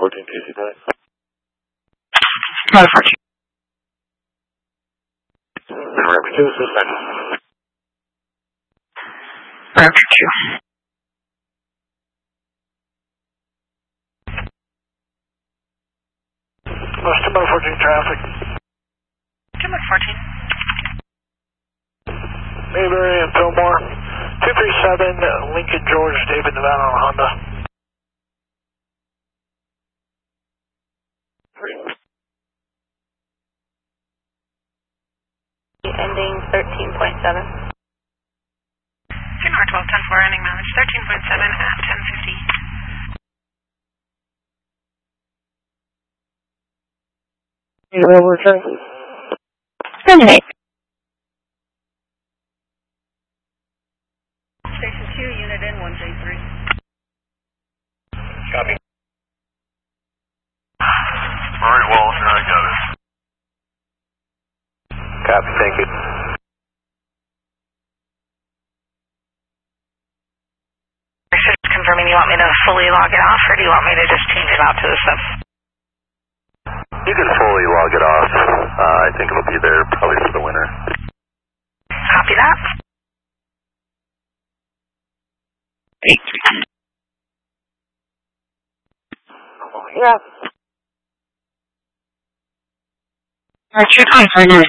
14 TC tonight. Mother 14. Raptor 2, suspended. Raptor 2. West 214 traffic. 214. Mayberry and Fillmore. 237 Lincoln George, David Nevada on Honda. Ending 13.7. North 1210-4 ending mileage 13.7 at 1050. Return. Terminate. Station 2, unit in 1J3. Copy. Alright, Wallace, now I got it. Copy, thank you. Just confirming, you want me to fully log it off, or do you want me to just change it out to the sub? You can fully log it off. I think it'll be there probably for the winter. Copy that. Yeah. Alright, you're calling for another 2.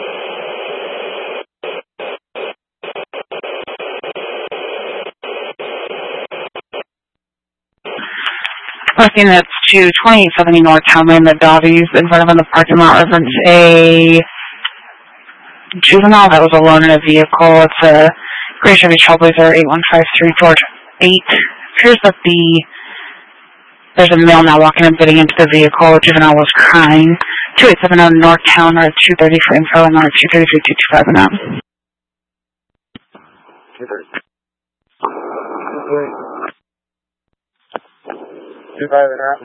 Looking at 2870 North Townley in the Dotties in front of in the parking lot reference a juvenile that was alone in a vehicle. It's a gray Chevy Trailblazer 8153 George 8. Appears that there's a male now walking and getting into the vehicle. The juvenile was crying. 2870 North Town or 230 for info and or 233 225 and out. 230. 25 and out.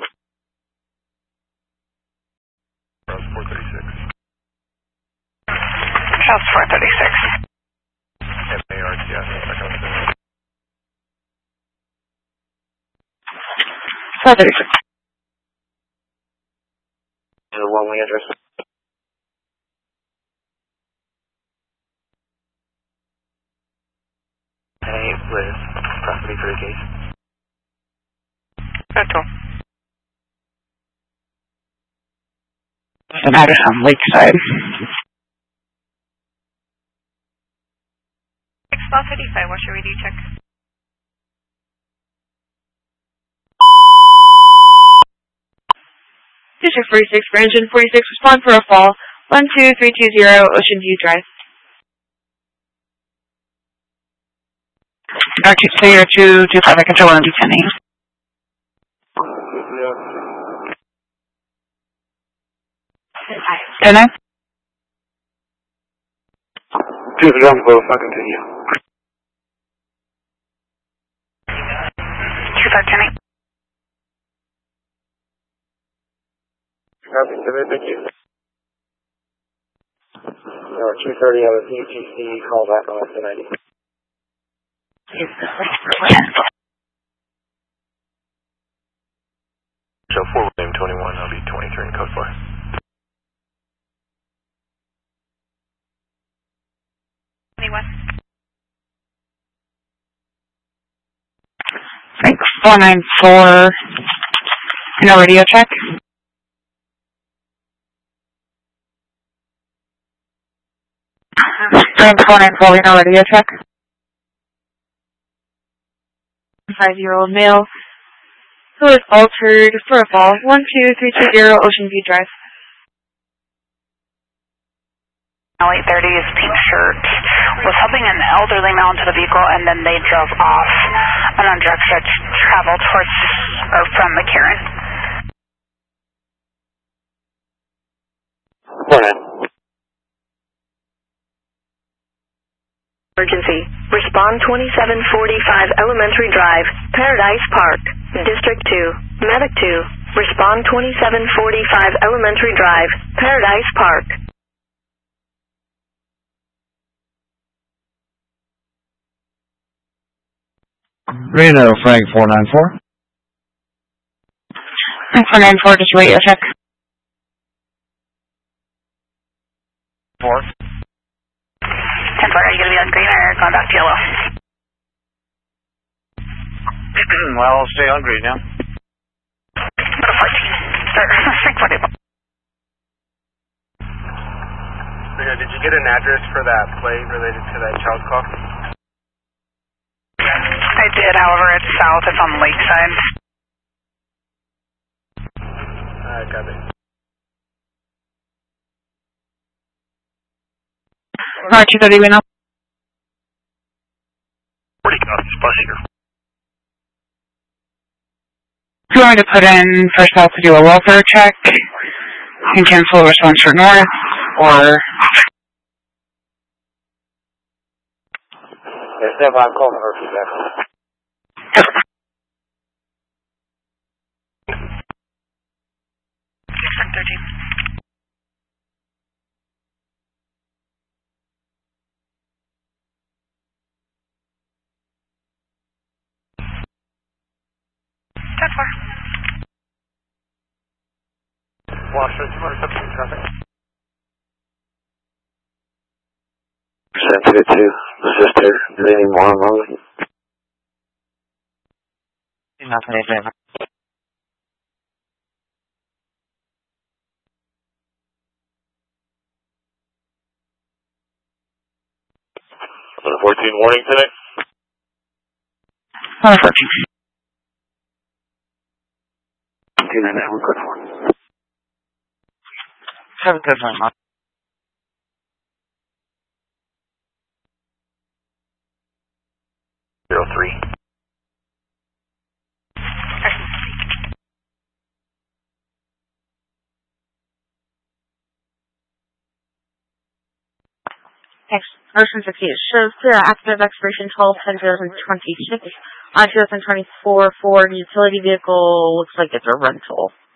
Rouse 436. House 436. MARTS, second. 436. The lonely address. Hey, with property for the case. Rental. The address on Lakeside. 1255, what's your radio check? District 46 for engine 46, respond for a fall. 12320 Ocean View Drive. Clear 225, I control on detaining. Can I? 2 for John, close, I'll continue. 2510. Copy, thank you. 230 out of UTC, call back on S90. Show 4, name 21, I'll be 23 in code 4. Frank 494. No radio check. Frank 494, no radio check. 5-year-old male who is altered for a fall. 12320 Ocean View Drive. 830's pink shirt was helping an elderly male into the vehicle, and then they drove off and on direct stretch traveled towards or from McCarran. Emergency. Respond 2745 Elementary Drive, Paradise Park, District 2, Medic 2. Respond 2745 Elementary Drive, Paradise Park. Reno, Frank 494. For 9-4, just wait your check. 4. 10-4, are you going to be on green or going back to yellow? Well, I'll stay on green now. Go to 14. Did you get an address for that plate related to that child call? I did, however, it's south. It's on the lakeside. Got it. Alright, 230, we know. Pretty got this bus here. If you want me to put in first out to do a welfare check, and cancel response for north, or... Yes, Steph, I'm calling her for that. District 13. Washer, 217 traffic. Sent it to the sister. Do they need more on those? Nothing, anything. On a 14 warning today? On 14. Have a good one. Have a good one, Mom. Zero 3. Next, motion 68 shows clear active expiration 12/10/2026 on 2024 Ford utility vehicle. Looks like it's a rental.